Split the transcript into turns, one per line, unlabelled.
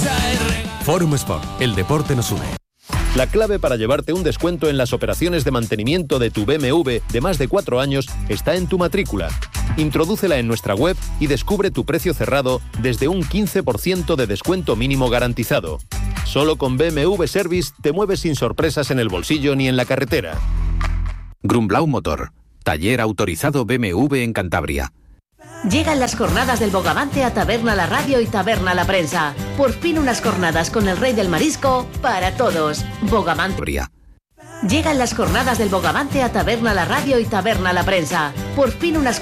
Forum Sport, el deporte nos une.
La clave para llevarte un descuento en las operaciones de mantenimiento de tu BMW de más de 4 años está en tu matrícula. Introdúcela en nuestra web y descubre tu precio cerrado desde un 15% de descuento mínimo garantizado. Solo con BMW Service te mueves sin sorpresas en el bolsillo ni en la carretera.
Grumblau Motor, taller autorizado BMW en Cantabria.
Llegan las jornadas del Bogavante a Taberna la Radio y Taberna la Prensa. Por fin unas jornadas con el rey del marisco para todos. Bogavante. Llegan las jornadas del Bogavante a Taberna la Radio y Taberna la Prensa. Por fin unas